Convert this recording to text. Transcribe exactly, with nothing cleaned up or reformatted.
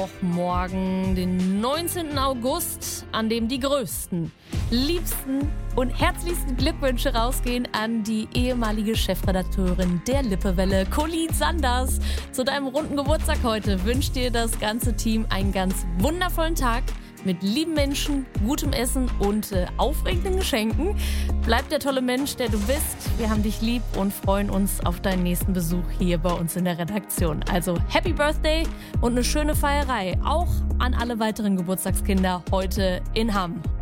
Mittwochmorgen, den neunzehnten August, an dem die größten, liebsten und herzlichsten Glückwünsche rausgehen an die ehemalige Chefredakteurin der Lippewelle, Colleen Sanders. Zu deinem runden Geburtstag heute wünscht dir das ganze Team einen ganz wundervollen Tag mit lieben Menschen, gutem Essen und äh, aufregenden Geschenken. Bleib der tolle Mensch, der du bist. Wir haben dich lieb und freuen uns auf deinen nächsten Besuch hier bei uns in der Redaktion. Also Happy Birthday und eine schöne Feierei. Auch an alle weiteren Geburtstagskinder heute in Hamm.